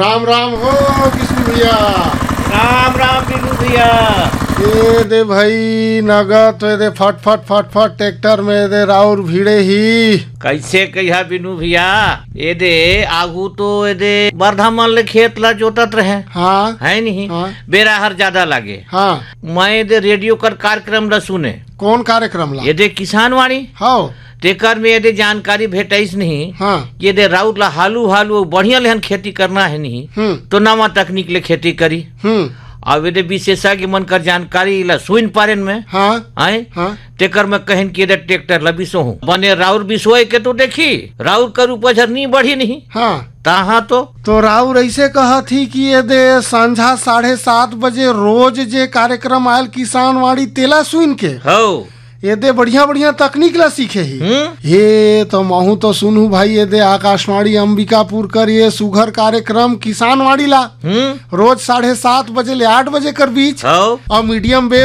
राम राम हो किशन भैया। राम राम बिनू भैया। ये दे भाई नगद तो दे फट फट फट फट ट्रैक्टर में दे राउर भीड़े ही कैसे कहिया बिनू भैया, ये दे आगू तो ये दे बरधामन ले खेत ला जोतत रहे। हाँ है नहीं हाँ बेरा हर ज्यादा लागे। हाँ। मैं ये दे रेडियो कर कार्यक्रम ला सुने। कौन कार्यक्रम ला? ये दे किसान वाणी हाँ तेकर में ये दे जानकारी भेटाइस नहीं। हाँ। ये दे राउत ला हालू हालू बढ़िया लेहन खेती करना है नहीं तो नवा तकनीक ले खेती करी। अब ये विशेषज्ञ मन कर जानकारी ला सुन पारेन में। हाँ आए हाँ। तेकर में कहन कि ये ट्रैक्टर ला बिसो हूँ बने राउर बिसोए के तो देखी राउर कर उपज नहीं बढ़ी नहीं। हाँ ताहा तो राउर ऐसे कहा थी कि ये दे संझा 7:30 बजे रोज जे कार्यक्रम आयल किसान वाणी तेला सुन के हो ये दे बढ़िया बढ़िया तकनीक ला सीखे ही। ये तो महू तो सुनू भाई ये दे आकाशवाणी अंबिकापुर कर ये सुघर कार्यक्रम किसान वाणी ला रोज 7:30 बजे ले 8 बजे कर बीच हो और मीडियम वेव